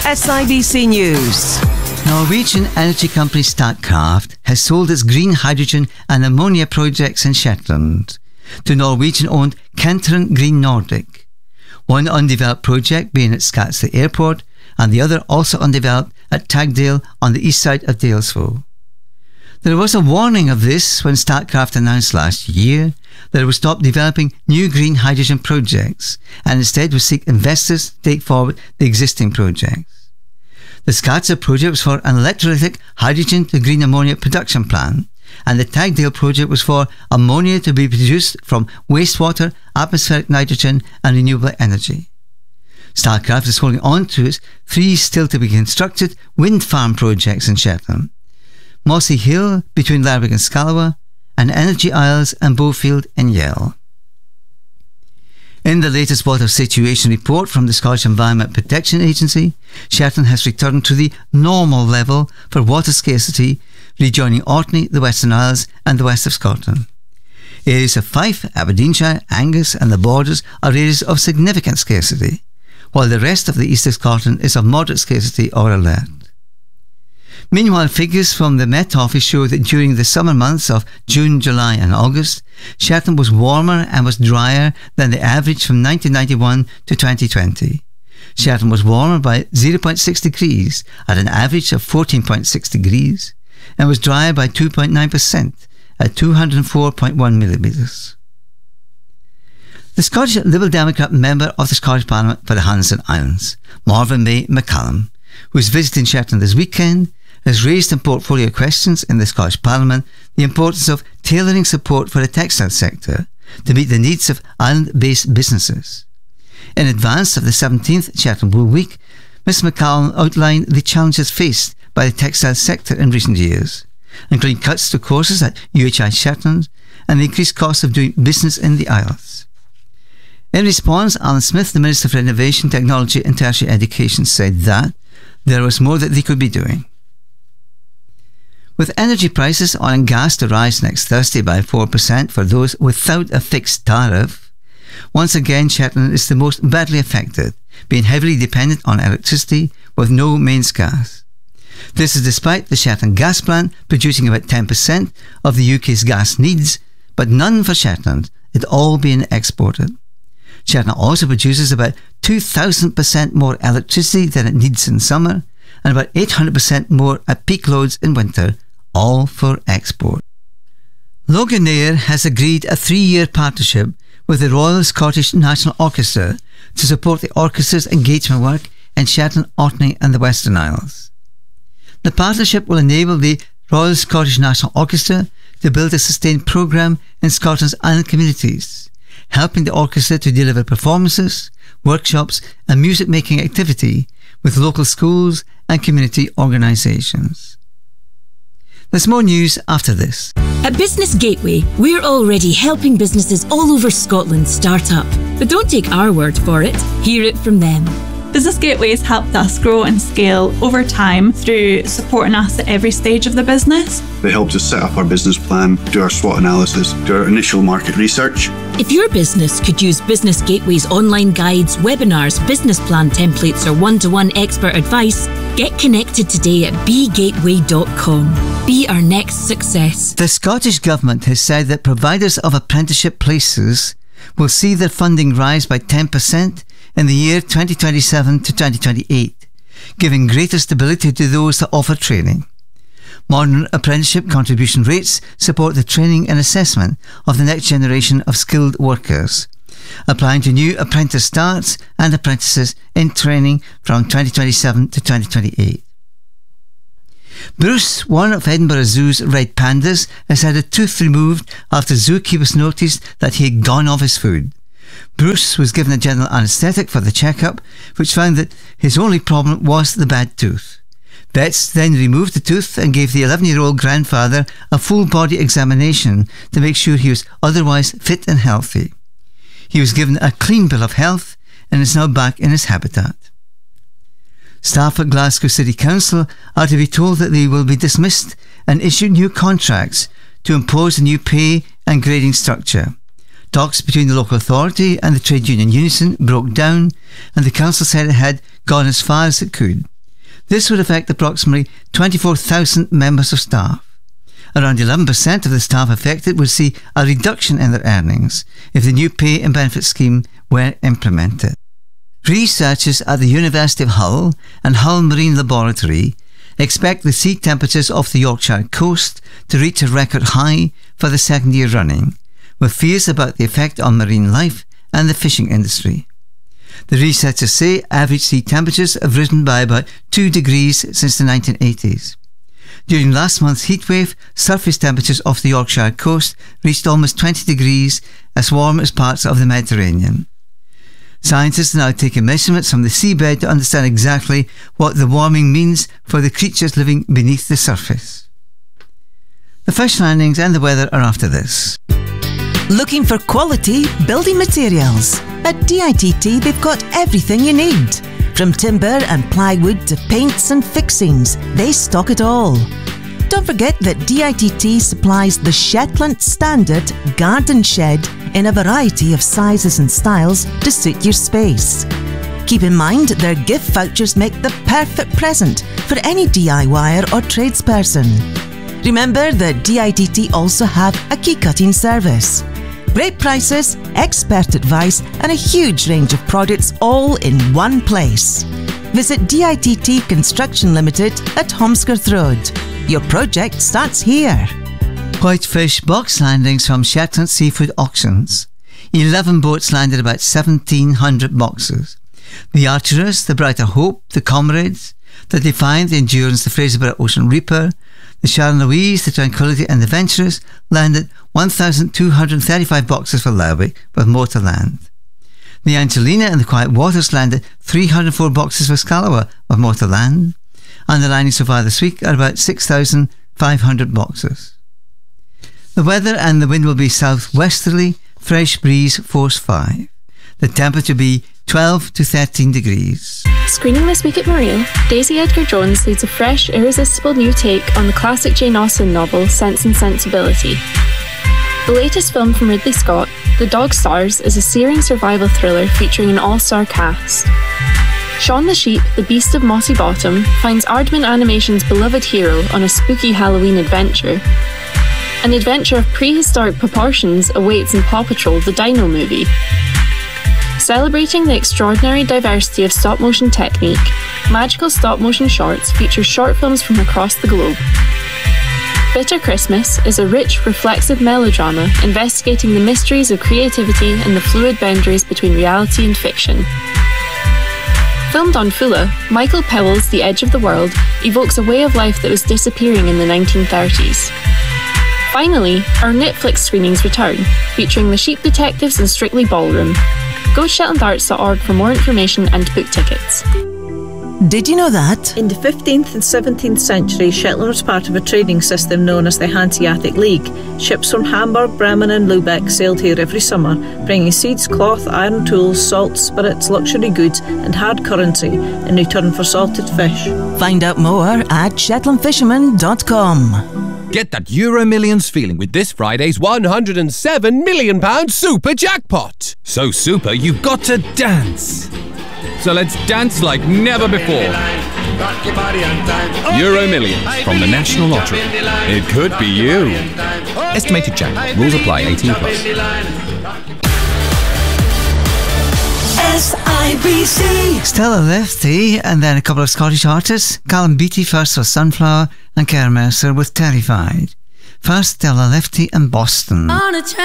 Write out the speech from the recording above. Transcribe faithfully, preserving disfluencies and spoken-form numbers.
S I B C News. Norwegian energy company Statkraft has sold its green hydrogen and ammonia projects in Shetland to Norwegian-owned Kentron Green Nordic. One undeveloped project being at Skadsted Airport and the other also undeveloped at Tagdale on the east side of Dalesville. There was a warning of this when Statkraft announced last year that it would stop developing new green hydrogen projects and instead would seek investors to take forward the existing projects. The Skadsted project was for an electrolytic hydrogen to green ammonia production plant, and the Tagdale project was for ammonia to be produced from wastewater, atmospheric nitrogen and renewable energy. Statkraft is holding on to its three still-to-be-constructed wind farm projects in Shetland: Mossy Hill between Larvik and Scalawa, and Energy Isles and Bowfield in Yell. In the latest water situation report from the Scottish Environment Protection Agency, Shetland has returned to the normal level for water scarcity, rejoining Orkney, the Western Isles and the west of Scotland. Areas of Fife, Aberdeenshire, Angus and the Borders are areas of significant scarcity, while the rest of the east of Scotland is of moderate scarcity or alert. Meanwhile, figures from the Met Office show that during the summer months of June, July and August, Shetland was warmer and was drier than the average from nineteen ninety-one to twenty twenty. Shetland was warmer by zero point six degrees at an average of fourteen point six degrees and was drier by two point nine percent at two hundred four point one millimetres. The Scottish Liberal Democrat member of the Scottish Parliament for the Hunson Islands, Marvin May McCallum, who is visiting Shetland this weekend, has raised in portfolio questions in the Scottish Parliament the importance of tailoring support for the textile sector to meet the needs of island-based businesses. In advance of the seventeenth Shetland Wool Week, Miz McCallum outlined the challenges faced by the textile sector in recent years, including cuts to courses at U H I Shetland and the increased cost of doing business in the Isles. In response, Alan Smith, the Minister for Innovation, Technology and Tertiary Education, said that there was more that they could be doing. With energy prices, oil and gas to rise next Thursday by four percent for those without a fixed tariff, once again Shetland is the most badly affected, being heavily dependent on electricity with no mains gas. This is despite the Shetland gas plant producing about ten percent of the U K's gas needs, but none for Shetland, it all being exported. Shetland also produces about two thousand percent more electricity than it needs in summer, and about eight hundred percent more at peak loads in winter, all for export. Loganair has agreed a three-year partnership with the Royal Scottish National Orchestra to support the orchestra's engagement work in Shetland, Orkney and the Western Isles. The partnership will enable the Royal Scottish National Orchestra to build a sustained programme in Scotland's island communities, helping the orchestra to deliver performances, workshops and music-making activity with local schools and community organisations. There's more news after this. At Business Gateway, we're already helping businesses all over Scotland start up. But don't take our word for it, hear it from them. Business Gateway has helped us grow and scale over time through supporting us at every stage of the business. They helped us set up our business plan, do our SWOT analysis, do our initial market research. If your business could use Business Gateway's online guides, webinars, business plan templates or one-to-one expert advice, get connected today at be gateway dot com. Be our next success. The Scottish Government has said that providers of apprenticeship places will see their funding rise by ten percent in the year twenty twenty-seven to twenty twenty-eight, giving greater stability to those that offer training. Modern apprenticeship contribution rates support the training and assessment of the next generation of skilled workers, applying to new apprentice starts and apprentices in training from twenty twenty-seven to twenty twenty-eight. Bruce, one of Edinburgh Zoo's red pandas, has had a tooth removed after zookeepers noticed that he had gone off his food. Bruce was given a general anaesthetic for the checkup, which found that his only problem was the bad tooth. Vets then removed the tooth and gave the eleven-year-old grandfather a full-body examination to make sure he was otherwise fit and healthy. He was given a clean bill of health and is now back in his habitat. Staff at Glasgow City Council are to be told that they will be dismissed and issue new contracts to impose a new pay and grading structure. Talks between the local authority and the trade union Unison broke down, and the council said it had gone as far as it could. This would affect approximately twenty-four thousand members of staff. Around eleven percent of the staff affected would see a reduction in their earnings if the new pay and benefit scheme were implemented. Researchers at the University of Hull and Hull Marine Laboratory expect the sea temperatures off the Yorkshire coast to reach a record high for the second year running, with fears about the effect on marine life and the fishing industry. The researchers say average sea temperatures have risen by about two degrees since the nineteen eighties. During last month's heatwave, surface temperatures off the Yorkshire coast reached almost twenty degrees, as warm as parts of the Mediterranean. Scientists are now taking measurements from the seabed to understand exactly what the warming means for the creatures living beneath the surface. The fish landings and the weather are after this. Looking for quality building materials? At D I T T they've got everything you need. From timber and plywood to paints and fixings, they stock it all. Don't forget that D I T T supplies the Shetland Standard Garden Shed in a variety of sizes and styles to suit your space. Keep in mind their gift vouchers make the perfect present for any DIYer or tradesperson. Remember that D I T T also have a key cutting service. Great prices, expert advice and a huge range of products all in one place. Visit D I T T Construction Limited at Holmescroft Road. Your project starts here. Whitefish box landings from Shetland Seafood Auctions. eleven boats landed about seventeen hundred boxes. The Archeress, the Brighter Hope, the Comrades, the Defiant, the Endurance, the Fraserburgh Ocean Reaper, the Sharon Louise, the Tranquility and the Venturous landed one thousand two hundred thirty-five boxes for Lerwick, with more to land. The Angelina and the Quiet Waters landed three hundred four boxes for Scalawa, with more to land. And the landings so far this week are about six thousand five hundred boxes. The weather and the wind will be southwesterly, fresh breeze force five. The temperature will be twelve to thirteen degrees. Screening this week at Maria, Daisy Edgar-Jones leads a fresh, irresistible new take on the classic Jane Austen novel Sense and Sensibility. The latest film from Ridley Scott, The Dog Stars, is a searing survival thriller featuring an all-star cast. Shaun the Sheep, the Beast of Mossy Bottom, finds Aardman Animation's beloved hero on a spooky Halloween adventure. An adventure of prehistoric proportions awaits in Paw Patrol, the Dino Movie. Celebrating the extraordinary diversity of stop-motion technique, Magical Stop Motion Shorts features short films from across the globe. Bitter Christmas is a rich, reflexive melodrama investigating the mysteries of creativity and the fluid boundaries between reality and fiction. Filmed on Fula, Michael Powell's The Edge of the World evokes a way of life that was disappearing in the nineteen thirties. Finally, our Netflix screenings return, featuring The Sheep Detectives and Strictly Ballroom. Go to shetland arts dot org for more information and book tickets. Did you know that? In the fifteenth and seventeenth century, Shetland was part of a trading system known as the Hanseatic League. Ships from Hamburg, Bremen and Lubeck sailed here every summer, bringing seeds, cloth, iron tools, salt, spirits, luxury goods and hard currency in return for salted fish. Find out more at shetland fisherman dot com. Get that Euro Millions feeling with this Friday's one hundred seven million pound super jackpot. So super, you've got to dance. So let's dance like never before. Euro Millions from the National Lottery. It could be you. Estimated jackpot. Rules apply. eighteen plus. S I B C. Stella Lefty and then a couple of Scottish artists. Callum Beattie first for Sunflower and Kerr Mercer with Terrified. First Stella Lefty and Boston. On a